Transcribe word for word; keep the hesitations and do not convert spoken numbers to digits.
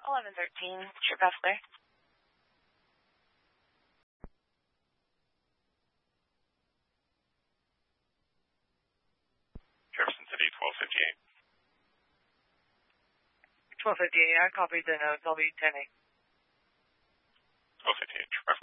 eleven thirteen, Trip Bessler. Jefferson City, twelve fifty-eight. twelve fifty-eight, I copied the notes. I'll be ten eight. twelve fifty-eight, Trip